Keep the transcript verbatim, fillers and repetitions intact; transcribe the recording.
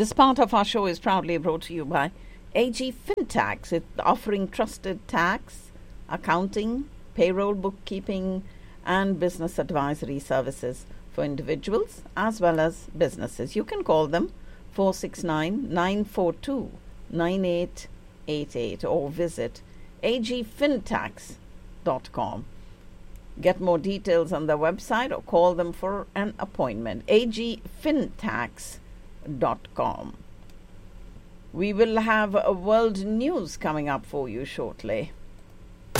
This part of our show is proudly brought to you by A G FinTax. It's offering trusted tax, accounting, payroll, bookkeeping, and business advisory services for individuals as well as businesses. You can call them four six nine, nine four two, nine eight eight eight or visit a g fintax dot com. Get more details on their website or call them for an appointment. a g fintax dot com. We will have a world news coming up for you shortly.